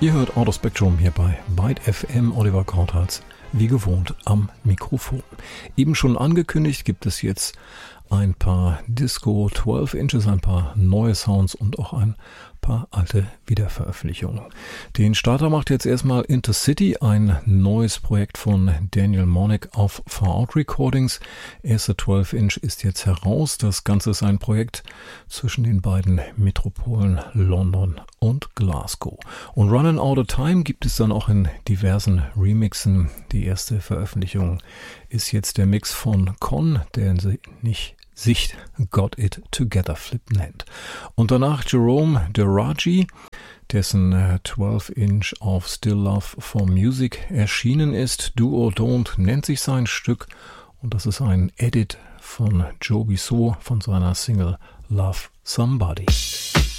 Ihr hört Autospektrum hier bei Byte FM, Oliver Kortharz, wie gewohnt am Mikrofon. Eben schon angekündigt, gibt es jetzt ein paar Disco 12 Inches, ein paar neue Sounds und auch ein paar alte Wiederveröffentlichungen. Den Starter macht jetzt erstmal Intercity, ein neues Projekt von Daniel Monick auf Far Out Recordings. Erste 12 Inch ist jetzt heraus. Das Ganze ist ein Projekt zwischen den beiden Metropolen London und Glasgow. Und Running Out of Time gibt es dann auch in diversen Remixen. Die erste Veröffentlichung ist jetzt der Mix von Con, der sich Got It Together Flip nennt. Und danach Jerome Deraji, dessen 12 Inch auf Still Love for Music erschienen ist. Do or Don't nennt sich sein Stück und das ist ein Edit von Joe Bissot von seiner Single Love Somebody.